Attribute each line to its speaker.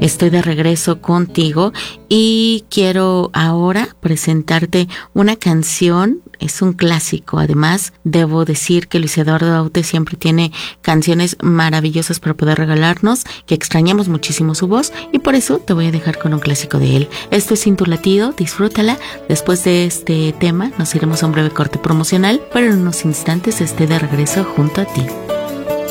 Speaker 1: Estoy de regreso contigo y quiero ahora presentarte una canción. Es un clásico. Además, debo decir que Luis Eduardo Aute siempre tiene canciones maravillosas para poder regalarnos, que extrañamos muchísimo su voz, y por eso te voy a dejar con un clásico de él. Esto es Sin tu latido, disfrútala. Después de este tema nos iremos a un breve corte promocional, pero en unos instantes esté de regreso junto a ti.